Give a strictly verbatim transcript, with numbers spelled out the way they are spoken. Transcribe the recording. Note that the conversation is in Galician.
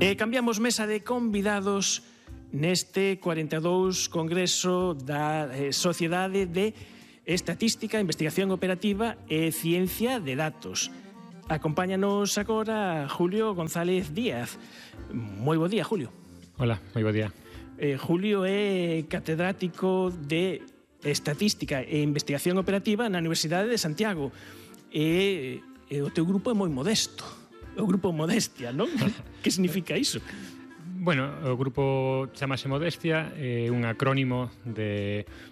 E cambiamos mesa de convidados neste cuarenta e dous Congreso da Sociedade de Estatística, Investigación Operativa e Ciencia de Datos. Acompáñanos agora Julio González Díaz. Moi bo día, Julio. Hola, moi bo día. Eh, Julio é catedrático de Estatística e Investigación Operativa na Universidade de Santiago. E, e o teu grupo é moi modesto. O grupo Modestia, non? Que significa iso? Bueno, o grupo chamase Modestia, é un acrónimo de